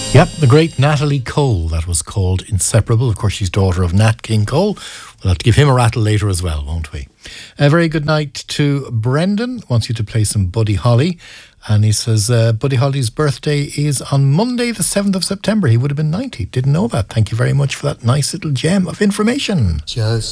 Yep, the great Natalie Cole, that was called Inseparable. Of course, she's daughter of Nat King Cole. We'll have to give him a rattle later as well, won't we? A very good night to Brendan. Wants you to play some Buddy Holly. And he says Buddy Holly's birthday is on Monday, the 7th of September. He would have been 90. Didn't know that. Thank you very much for that nice little gem of information. Just